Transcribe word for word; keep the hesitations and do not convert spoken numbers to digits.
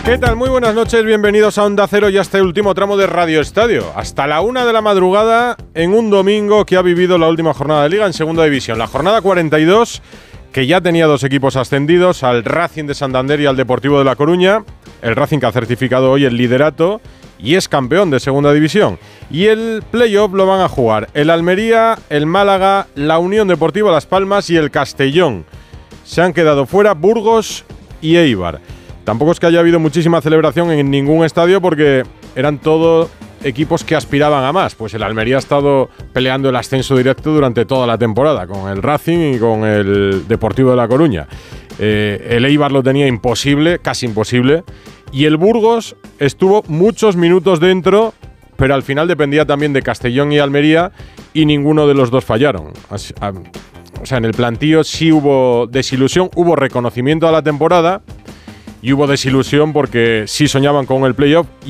¿Qué tal? Muy buenas noches, bienvenidos a Onda Cero y a este último tramo de Radio Estadio. Hasta la una de la madrugada en un domingo que ha vivido la última jornada de Liga en Segunda División. La jornada cuarenta y dos, que ya tenía dos equipos ascendidos, al Racing de Santander y al Deportivo de La Coruña. El Racing que ha certificado hoy el liderato y es campeón de Segunda División. Y el playoff lo van a jugar el Almería, el Málaga, la Unión Deportiva Las Palmas y el Castellón. Se han quedado fuera Burgos y Eibar. Tampoco es que haya habido muchísima celebración en ningún estadio porque eran todos equipos que aspiraban a más. Pues el Almería ha estado peleando el ascenso directo durante toda la temporada con el Racing y con el Deportivo de La Coruña. Eh, el Eibar lo tenía imposible, casi imposible. Y el Burgos estuvo muchos minutos dentro, pero al final dependía también de Castellón y Almería y ninguno de los dos fallaron. Así, a, o sea, en el plantío sí hubo desilusión, hubo reconocimiento a la temporada y hubo desilusión porque sí soñaban con el playoff